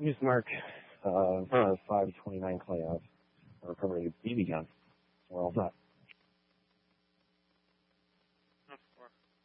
Use mark in front of the 529 Clay Ave. Recovery BB gun. We're all set.